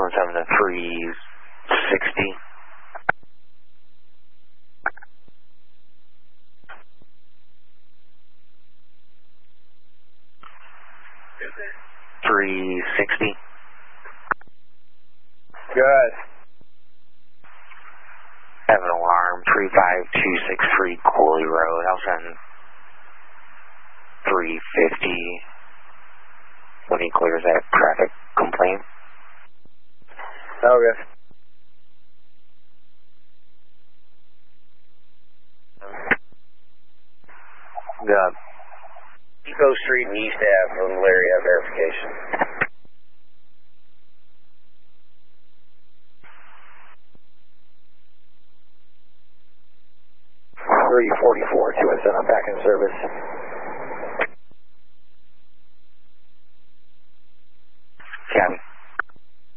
217 to 360. Good. Have an alarm, 35263 Cooley Road. I'll send 350 when he clears that traffic complaint. Okay. Depot Street and East Ave from Larry have verification. 344, 217, I'm back in service.